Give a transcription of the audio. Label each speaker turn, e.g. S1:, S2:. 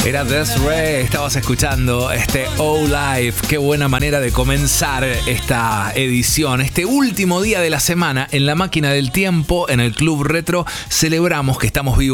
S1: Era Des'ree, estabas escuchando este Oh Life. Qué buena manera de comenzar esta edición, este último día de la semana en la máquina del tiempo, en el Club Retro. Celebramos que estamos vivos.